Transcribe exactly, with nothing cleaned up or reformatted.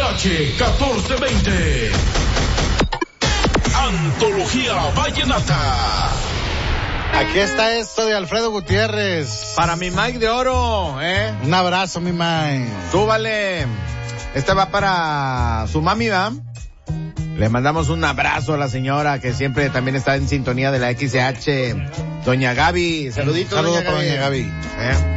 H catorce veinte. Antología Vallenata. Aquí está esto de Alfredo Gutiérrez. Para mi Mike de Oro, ¿eh? Un abrazo, mi Mike. Súbale. Este va para su mami, ¿va? Le mandamos un abrazo a la señora que siempre también está en sintonía de la X C H, doña Gaby. Saluditos, Saludos doña para Gaby. doña Gaby. ¿Eh?